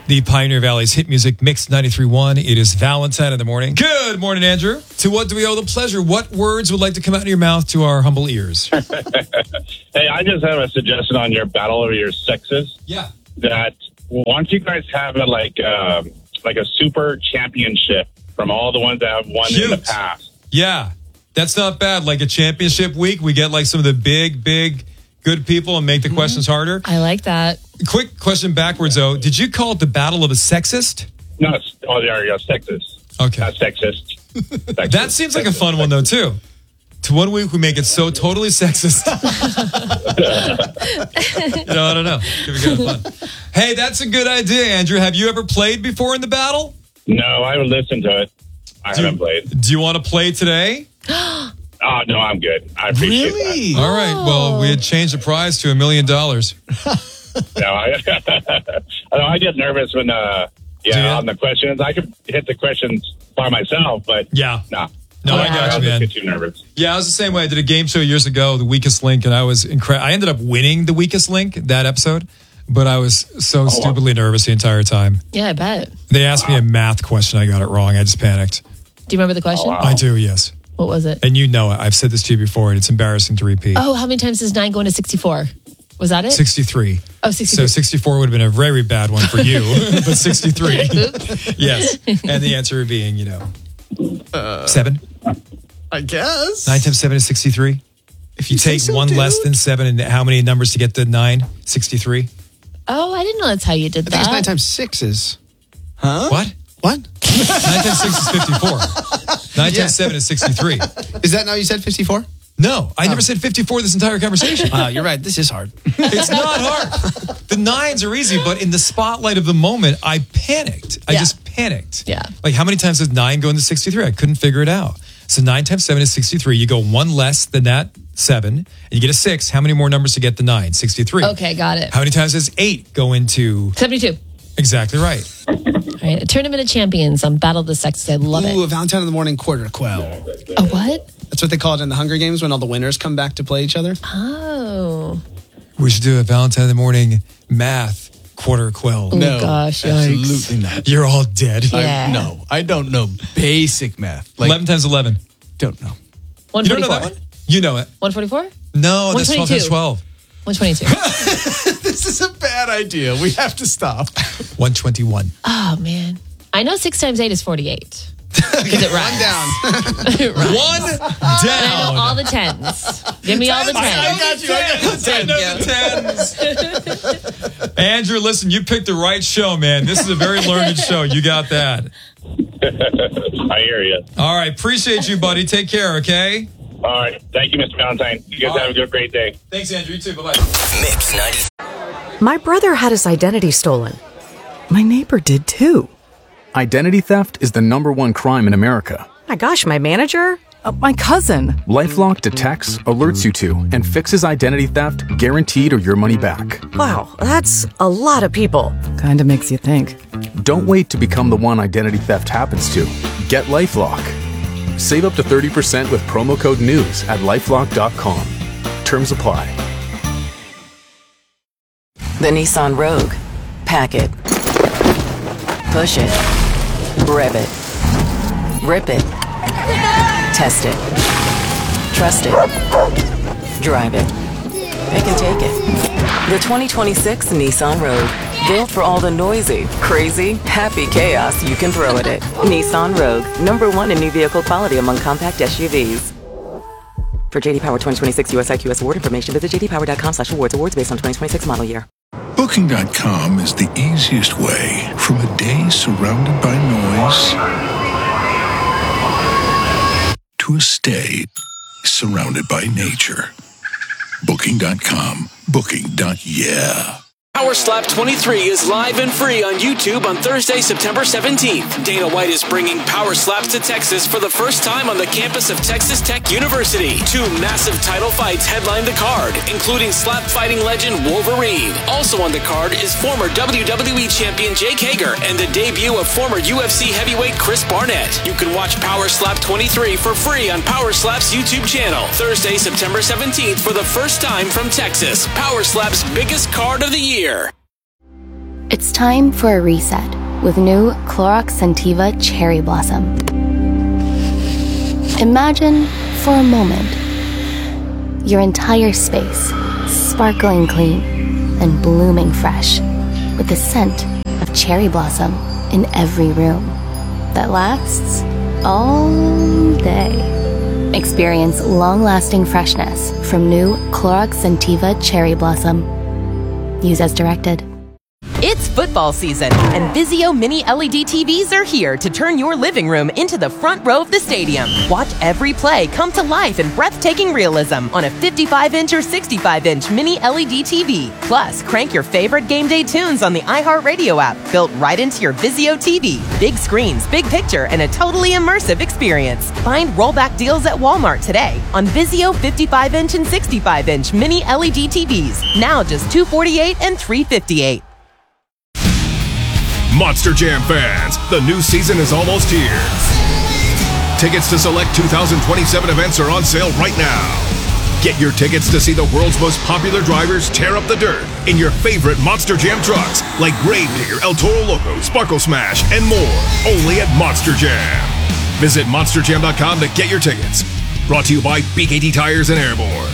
the Pioneer Valley's hit music mix 93.1. It is Valentine in the morning. Good morning, Andrew. To what do we owe the pleasure? What words would like to come out of your mouth to our humble ears? Hey, I just have a suggestion on your battle over your sexes. Yeah. That why don't you guys have it like a super championship from all the ones that have won in the past? Yeah, that's not bad. Like a championship week, we get like some of the big, good people and make the questions harder. I like that. Quick question backwards, though. Did you call it the battle of a sexist? No, there you go, sexist. Okay. Not sexist. Sexist. That seems like a fun one, though, too. To one week, we make it so totally sexist. I don't know. Could be kind of fun. Hey, that's a good idea, Andrew. Have you ever played before in the battle? No, I would listen to it. I haven't played. Do you want to play today? Oh, no, I'm good. I appreciate that. All right. Well, we had changed the prize to $1 million. No, I get nervous when, on the questions. I could hit the questions by myself, but yeah. No, I got you, man. I get too nervous. Yeah, I was the same way. I did a game show years ago, The Weakest Link, and I was I ended up winning The Weakest Link, that episode, but I was so stupidly nervous the entire time. Yeah, I bet. They asked me a math question. I got it wrong. I just panicked. Do you remember the question? I do, yes. What was it? And you know it. I've said this to you before, and it's embarrassing to repeat. Oh, how many times does 9 go into 64? Was that it? 63. Oh, 63. So 64 would have been a very bad one for you, but 63. Yes. And the answer being, 7. I guess. 9 times 7 is 63. If you take one less than 7, and how many numbers to get to 9? 63. Oh, I didn't know that's how you did I think that. it's 9 times 6 is. Huh? What? 9 times 6 is 54. 9 times 7 is 63. Is that now you said 54? No, I never said 54 this entire conversation. You're right. This is hard. It's not hard. The 9s are easy, but in the spotlight of the moment, I panicked. I just panicked. Yeah. Like, how many times does 9 go into 63? I couldn't figure it out. So 9 times 7 is 63. You go one less than that 7, and you get a 6. How many more numbers to get the 9? 63. Okay, got it. How many times does 8 go into... 72. Exactly right. All right, a tournament of champions on Battle of the Sexes. I love it. Ooh, a Valentine in the Morning quarter quell. A what? That's what they call it in the Hunger Games when all the winners come back to play each other. Oh. We should do a Valentine in the Morning math quarter quell. Oh, No, gosh, absolutely not. You're all dead. Yeah. I don't know basic math. 11 times 11. Don't know. 144. You don't know that one? You know it. 144? No, that's 12 times 12. 122. This is a bad idea. We have to stop. 121. Oh, man. I know 6 times 8 is 48. Because it rhymes. One down. One I know down. all the 10s. Give me all the 10s. I got you. I got the 10s. Andrew, listen, you picked the right show, man. This is a very learned show. You got that. I hear you. All right. Appreciate you, buddy. Take care, okay? All right. Thank you, Mr. Valentine. You guys have a great day. Thanks, Andrew. You too. Bye-bye. Mix 90. My brother had his identity stolen. My neighbor did too. Identity theft is the #1 crime in America. My gosh, my manager? My cousin. LifeLock detects, alerts you to, and fixes identity theft guaranteed or your money back. Wow, that's a lot of people. Kinda makes you think. Don't wait to become the one identity theft happens to. Get LifeLock. Save up to 30% with promo code NEWS at LifeLock.com. Terms apply. The Nissan Rogue. Pack it. Push it. Rev it. Rip it. Test it. Trust it. Drive it. Pick and take it. The 2026 Nissan Rogue. Built for all the noisy, crazy, happy chaos you can throw at it. Nissan Rogue. #1 in new vehicle quality among compact SUVs. For JD Power 2026 US IQS award information, visit jdpower.com/awards. Awards based on 2026 model year. Booking.com is the easiest way from a day surrounded by noise to a stay surrounded by nature. Booking.com. Booking.yeah. Power Slap 23 is live and free on YouTube on Thursday, September 17th. Dana White is bringing Power Slaps to Texas for the first time on the campus of Texas Tech University. 2 massive title fights headline the card, including slap fighting legend Wolverine. Also on the card is former WWE champion Jake Hager and the debut of former UFC heavyweight Chris Barnett. You can watch Power Slap 23 for free on Power Slap's YouTube channel. Thursday, September 17th for the first time from Texas. Power Slap's biggest card of the year. It's time for a reset with new Clorox Scentiva Cherry Blossom. Imagine, for a moment, your entire space sparkling clean and blooming fresh with the scent of cherry blossom in every room that lasts all day. Experience long-lasting freshness from new Clorox Scentiva Cherry Blossom. Use as directed. It's football season, and Vizio Mini LED TVs are here to turn your living room into the front row of the stadium. Watch every play come to life in breathtaking realism on a 55-inch or 65-inch Mini LED TV. Plus, crank your favorite game day tunes on the iHeartRadio app, built right into your Vizio TV. Big screens, big picture, and a totally immersive experience. Find rollback deals at Walmart today on Vizio 55-inch and 65-inch Mini LED TVs. Now just $248 and $358. Monster Jam fans, the new season is almost here. Tickets to select 2027 events are on sale right now. Get your tickets to see the world's most popular drivers tear up the dirt in your favorite Monster Jam trucks like Gravedigger, El Toro Loco, Sparkle Smash, and more, only at Monster Jam. Visit monsterjam.com to get your tickets. Brought to you by BKT Tires and Airborne.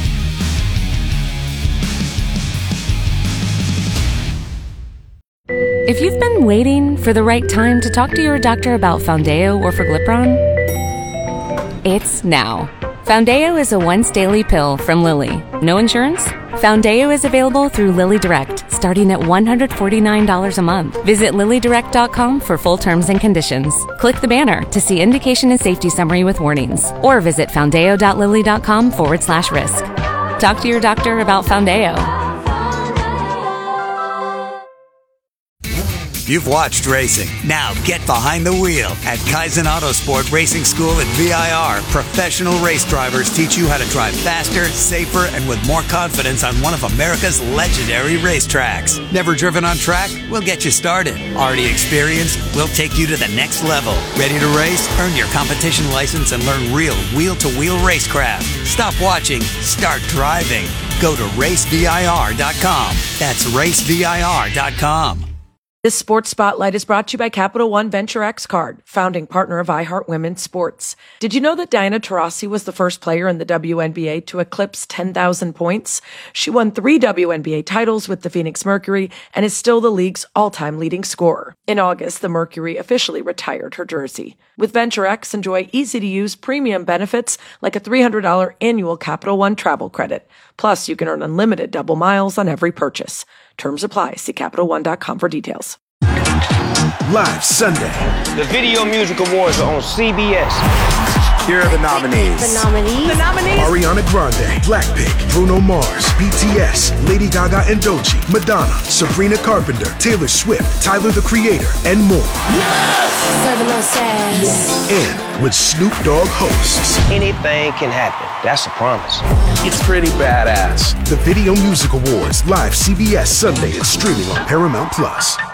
If you've been waiting for the right time to talk to your doctor about Foundeo or Forglipron, it's now. Foundeo is a once-daily pill from Lilly. No insurance? Foundeo is available through Lilly Direct, starting at $149 a month. Visit LillyDirect.com for full terms and conditions. Click the banner to see indication and safety summary with warnings, or visit foundeo.lilly.com/risk. Talk to your doctor about Foundeo. You've watched racing. Now get behind the wheel. At Kaizen Autosport Racing School at VIR, professional race drivers teach you how to drive faster, safer, and with more confidence on one of America's legendary racetracks. Never driven on track? We'll get you started. Already experienced? We'll take you to the next level. Ready to race? Earn your competition license and learn real wheel-to-wheel racecraft. Stop watching. Start driving. Go to racevir.com. That's racevir.com. This Sports Spotlight is brought to you by Capital One Venture X Card, founding partner of iHeart Women's Sports. Did you know that Diana Taurasi was the first player in the WNBA to eclipse 10,000 points? She won 3 WNBA titles with the Phoenix Mercury and is still the league's all-time leading scorer. In August, the Mercury officially retired her jersey. With Venture X, enjoy easy-to-use premium benefits like a $300 annual Capital One travel credit. Plus, you can earn unlimited double miles on every purchase. Terms apply. See CapitalOne.com for details. Live Sunday. The Video Music Awards are on CBS. Here are the nominees. Ariana Grande, Blackpink, Bruno Mars, BTS, Lady Gaga and Doechii, Madonna, Sabrina Carpenter, Taylor Swift, Tyler the Creator, and more. And with Snoop Dogg hosts. Anything can happen. That's a promise. It's pretty badass. The Video Music Awards, live CBS Sunday and streaming on Paramount Plus.